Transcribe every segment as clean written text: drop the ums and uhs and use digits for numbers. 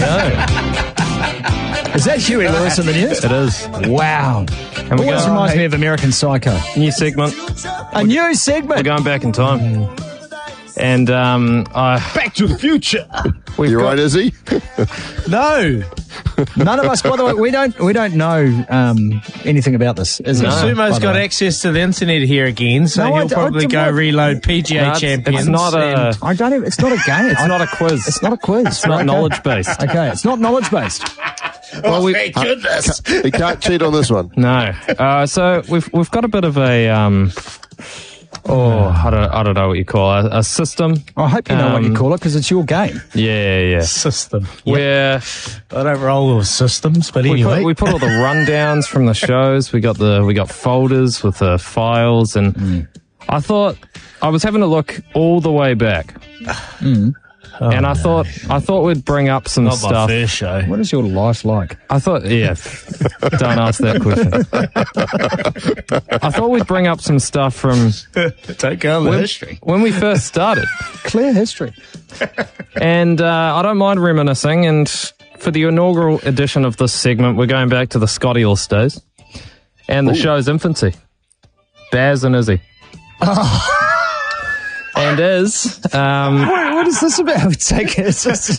Is that Huey Lewis in the news? It is. Wow. And we're Always reminds me of American Psycho. New segment. A new segment. We're going back in time. And Back to the future. You right, Izzy? No. None of us, by the way, we don't know anything about this. Is it? Sumo's got access to the internet here again, so No, he'll probably go reload PGA Champions. It's not a. I don't even, it's not a game. It's not a quiz. It's not a quiz. It's not knowledge based. Okay, it's not knowledge based. Oh, thank goodness. He can't cheat on this one. No. So we've got a bit of a I don't know what you call it, a system. I hope you know what you call it because it's your game. Yeah. System. Where I don't roll with systems, but anyway. we put all the rundowns from the shows. We got folders with the files, and I thought I was having a look all the way back. And I thought we'd bring up some Not stuff. my first show. What is your life like? I thought, don't ask that question. I thought we'd bring up some stuff from Don't go on the history. when we first started. Clear history. And I don't mind reminiscing. And for the inaugural edition of this segment, we're going back to the Scotty All-Stars and the show's infancy. Baz and Izzy. And Iz... What is this about? Take it.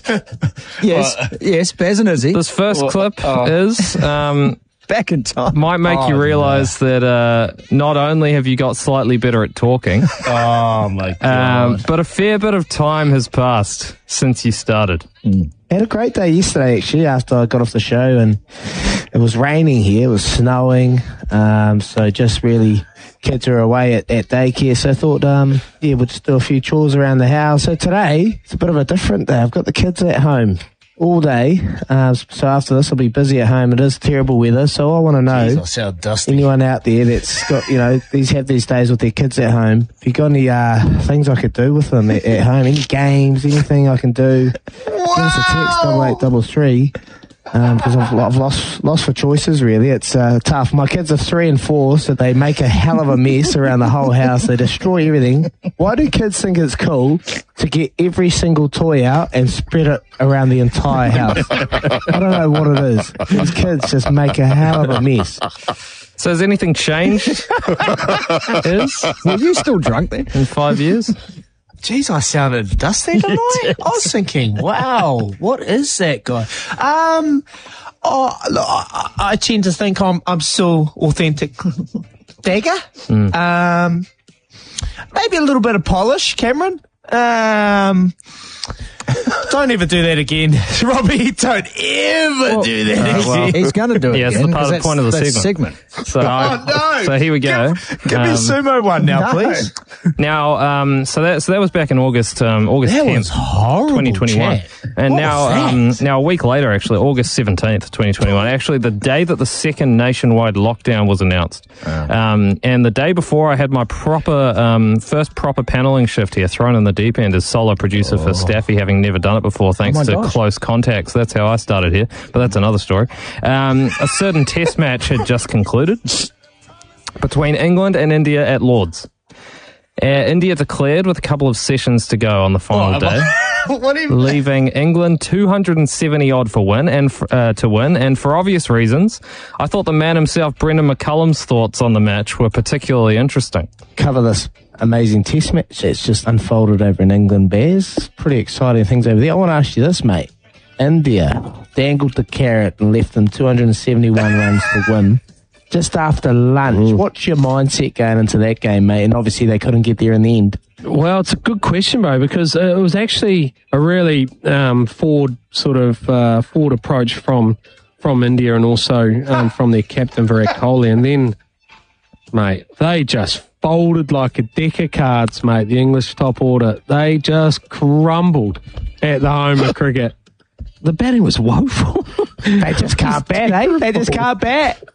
Yes, Baz and Izzy. This first clip is... Back in time. might make you realise that not only have you got slightly better at talking, Oh, my God. but a fair bit of time has passed since you started. Had a great day yesterday, actually, after I got off the show, and it was raining here, it was snowing, so just really kids are away at daycare, so I thought, we'll just do a few chores around the house. So today, it's a bit of a different day. I've got the kids at home all day, so after this I'll be busy at home. It is terrible weather, so I want to know, Jeez, I sound dusty. anyone out there that's got, have these days with their kids at home, if you got any things I could do with them at home, any games, anything I can do, give us a text 8833, because I've lost for choices, really. It's tough. My kids are 3 and 4, so they make a hell of a mess around the whole house. They destroy everything. Why do kids think it's cool to get every single toy out and spread it around the entire house? I don't know what it is. These kids just make a hell of a mess. So has anything changed? Were you still drunk then? In 5 years? Jeez, I sounded dusty tonight. I was thinking, wow, what is that guy? Look, I tend to think I'm still authentic dagger. Maybe a little bit of polish, Cameron. Don't ever do that again, Robbie. Don't ever do that again. He's going to do it Yeah, it's again. the part of the 'cause point of the that's segment. So, no. So here we go. Give me a sumo one now, please. Now, so that was back in August 10th, was horrible, 2021, Chad. and What now was that? now a week later, actually August 17th, 2021, actually the day that the second nationwide lockdown was announced, and the day before I had my first proper paneling shift here, thrown in the deep end as solo producer for Staffy, having never done it before, thanks to close contacts. That's how I started here, but that's another story. A certain test match had just concluded between England and India at Lord's. India declared with a couple of sessions to go on the final day, leaving England 270 odd to win, and for obvious reasons, I thought the man himself, Brendan McCullum's thoughts on the match were particularly interesting. Cover this amazing test match that's just unfolded over in England, Bears. Pretty exciting things over there. I want to ask you this, mate. India dangled the carrot and left them 271 runs to win just after lunch. What's your mindset going into that game, mate? And obviously they couldn't get there in the end. Well, it's a good question, bro, because it was actually a really forward approach from India, and also from their captain Virat Kohli. And then, mate, they just folded like a deck of cards, mate. The English top order, they just crumbled at the home of cricket. The batting was woeful. They just can't bat, eh? They just can't bat.